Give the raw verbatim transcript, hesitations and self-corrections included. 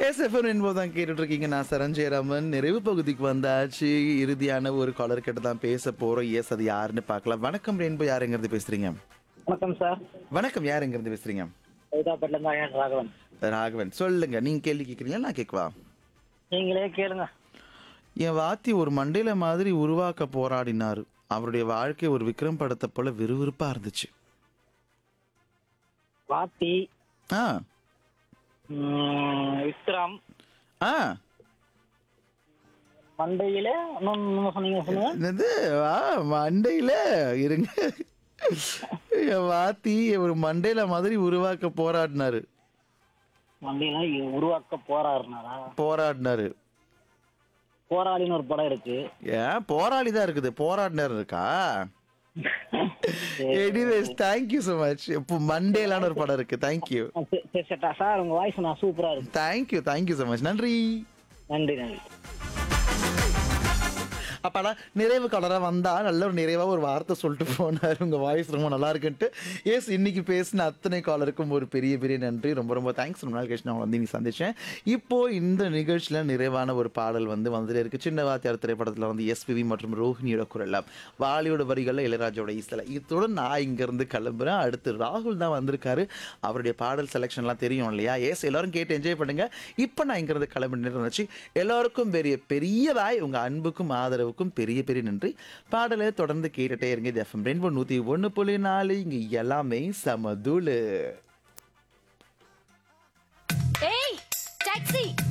SFM என்பது தான் கேட்டுட்டு இருக்கீங்க. நான் சரஞ்சயராமன். நிறைவு பகுதிக்கு வந்தாச்சு. இறுதியான ஒரு காலர் கிட்ட தான் பேச போறோம். எஸ், அது யாருன்னு பார்க்கலாம். வணக்கம் ரெயின்போ, யாருங்கிறது பேசுறீங்க? வணக்கம் சார். வணக்கம், யாருங்கிறது பேசுறீங்க? சைதாப்பேட்டில இருந்து ஐயன் ராகவன். ராகவன், சொல்லுங்க. நீங்க கேள்வி கேட்குறீங்களா, நான் கேட்கவா? நீங்களே கேளுங்க. என் வாத்தி ஒரு மண்டையில மாதிரி உருவாக்க போராடினாரு. அவருடைய வாழ்க்கை ஒரு விக்ரம் படத்தை போல விறுவிறுப்பா இருந்துச்சு. வாத்தி, ஆ ம், விக்ரம், ஆ மண்டையில இன்னொன்னு சொன்னீங்க சொல்லுங்க. என்னது? ஆ மண்டையில இருங்க. என் வாத்தி ஒரு மண்டையில மாதிரி உருவாக்க போராடினாரு. மண்டையில இ- உருவாக்க போராடுனாரா? போராடினாரு. போராளின்னு ஒரு படம் இருக்கு. ஏன் போராளி தான் இருக்குது, போராடினார் இருக்கா? Anyways, thank you so much. இப்போ மண்டேலான ஒரு படம் இருக்கு. தேங்க்யூ சரி, சரி, சரி, சார் உங்க வாய்ஸ் நான் சூப்பரா இருக்கு. Thank you thank you so much. நன்றி. நன்றி நன்றி. அப்பாடா, நிறைவு கலராக வந்தா நல்ல ஒரு நிறைவாக ஒரு வார்த்தை சொல்லிட்டு போனார். உங்கள் வாய்ஸ் ரொம்ப நல்லா இருக்குன்ட்டு. எஸ், இன்னைக்கு பேசின அத்தனை காலருக்கும் ஒரு பெரிய பெரிய நன்றி. ரொம்ப ரொம்ப தேங்க்ஸ். ரொம்ப நாள் கழிச்சு நான் வந்து நீ சந்திச்சேன். இப்போ இந்த நிகழ்ச்சியில் நிறைவான ஒரு பாடல் வந்து வந்துட்டு இருக்கு. சின்ன வாத்தியார் திரைப்படத்தில் வந்து எஸ்பிவி மற்றும் ரோஹிணியோட குரல், வாலியோட வரிகளில் இளையராஜோட இசையில். இத்துடன் நான் இங்கேருந்து கிளம்புறேன். அடுத்து ராகுல் தான் வந்திருக்காரு. அவருடைய பாடல் செலெக்ஷன்லாம் தெரியும் இல்லையா? எஸ், எல்லாரும் கேட்டு என்ஜாய் பண்ணுங்க. இப்போ நான் இங்கேருந்து கிளம்பி இருந்துச்சு. எல்லாருக்கும் பெரிய பெரிய வாய். உங்கள் அன்புக்கும் ஆதரவுக்கும் பெரிய பெரிய நன்றி. பாடலை தொடர்ந்து கேட்டுட்டே இருங்க. இது எஃப்எம் ரெயின்போ நூற்றி ஒன்று புள்ளி நாலு. இங்கே எல்லாமே சமதுளு. ஏய் டாக்ஸி